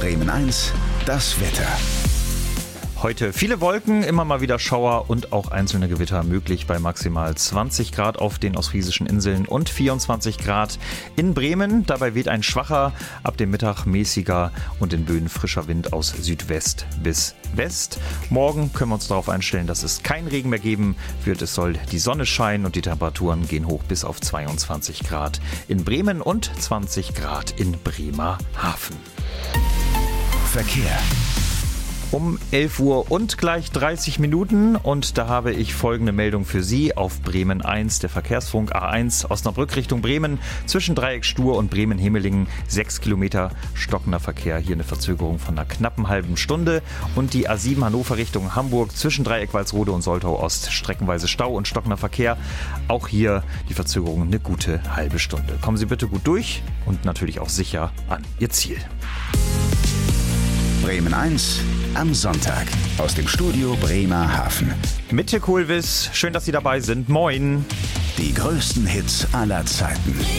Bremen 1, das Wetter. Heute viele Wolken, immer mal wieder Schauer und auch einzelne Gewitter möglich bei maximal 20 Grad auf den ostfriesischen Inseln und 24 Grad in Bremen. Dabei weht ein schwacher, ab dem Mittag mäßiger und in Böen frischer Wind aus Südwest bis West. Morgen können wir uns darauf einstellen, dass es keinen Regen mehr geben wird. Es soll die Sonne scheinen und die Temperaturen gehen hoch bis auf 22 Grad in Bremen und 20 Grad in Bremerhaven. Verkehr. Um 11 Uhr und gleich 30 Minuten und da habe ich folgende Meldung für Sie auf Bremen 1, der Verkehrsfunk A1 Osnabrück Richtung Bremen, zwischen Dreieck Stur und Bremen-Hemelingen 6 Kilometer stockender Verkehr, hier eine Verzögerung von einer knappen halben Stunde und die A7 Hannover Richtung Hamburg zwischen Dreieck Walsrode und Soltau Ost streckenweise Stau und stockender Verkehr, auch hier die Verzögerung eine gute halbe Stunde. Kommen Sie bitte gut durch und natürlich auch sicher an Ihr Ziel. Bremen 1 am Sonntag aus dem Studio Bremerhaven. Mit Kohlwiss, schön, dass Sie dabei sind. Moin! Die größten Hits aller Zeiten.